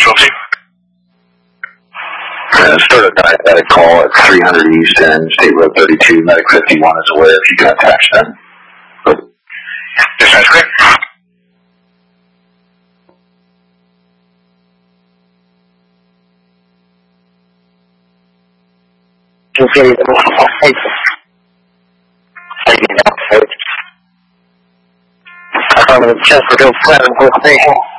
casualty. Start a diabetic call at 300 East and State Road 32. Medic 51 is aware if you can attach them. Yes, that's correct. I'm going to check for those 7 station.